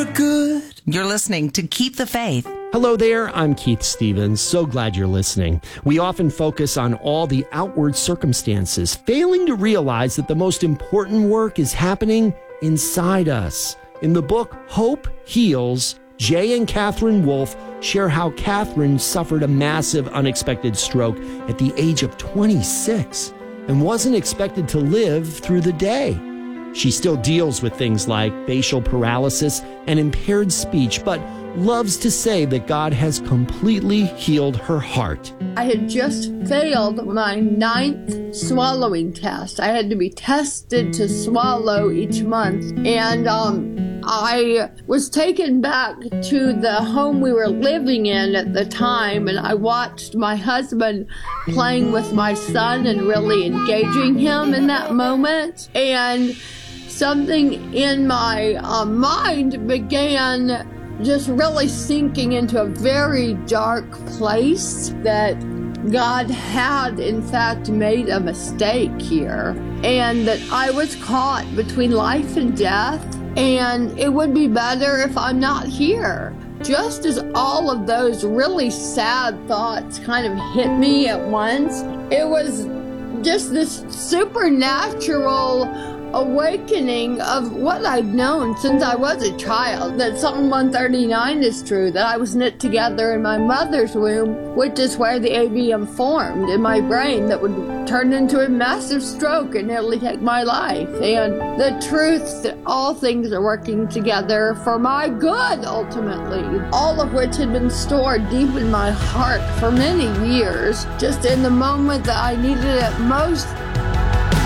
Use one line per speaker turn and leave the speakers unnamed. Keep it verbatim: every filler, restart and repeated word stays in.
for good.
You're listening to Keep the Faith.
Hello there, I'm Keith Stevens. So glad you're listening. We often focus on all the outward circumstances, failing to realize that the most important work is happening inside us. In the book Hope Heals, Jay and Catherine Wolfe share how Catherine suffered a massive unexpected stroke at the age of twenty-six and wasn't expected to live through the day. She still deals with things like facial paralysis and impaired speech, but loves to say that God has completely healed her heart.
I had just failed my ninth swallowing test. I had to be tested to swallow each month. And um, I was taken back to the home we were living in at the time, and I watched my husband playing with my son and really engaging him in that moment. And something in my uh, mind began just really sinking into a very dark place, that God had in fact made a mistake here, and that I was caught between life and death, and it would be better if I'm not here. Just as all of those really sad thoughts kind of hit me at once, it was just this supernatural awakening of what I'd known since I was a child, that Psalm one thirty-nine is true, that I was knit together in my mother's womb, which is where the A V M formed in my brain that would turn into a massive stroke and nearly take my life. And the truth that all things are working together for my good, ultimately, all of which had been stored deep in my heart for many years. Just in the moment that I needed it most,